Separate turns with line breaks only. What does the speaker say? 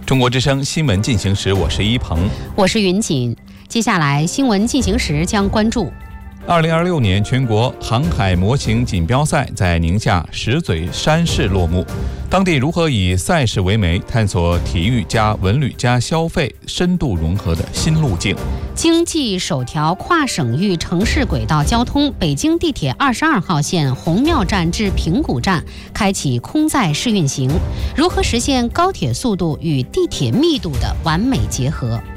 中国之声新闻进行时，我是一鹏，
我是云锦。接下来新闻进行时将关注
2026年全国航海模型锦标赛在宁夏石嘴山市落幕，当地如何以赛事为媒，探索体育加文旅加消费深度融合的新路径。
经济首条跨省域城市轨道交通北京地铁22号线红庙站至平谷站开启空载试运行，如何实现高铁速度与地铁密度的完美结合？